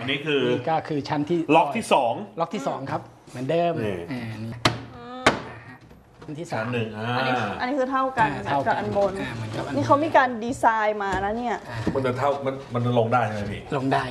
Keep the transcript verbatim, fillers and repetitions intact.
อันนี้คือนี่ก็คือชั้นที่ล็อกที่สองล็อกที่สองครับเหมือนเดิมนี่อ่านี่ชั้นที่สาชั้มนหนึ่งอ่าอันนี้อันนี้คือเท่ากันเท่ากับอันบนอ่าเหมือนกับอันบนนี่เขามีการดีไซน์มานะเนี่ยมันจะเท่ามันมันลงได้ใช่ไหมพี่ลงได้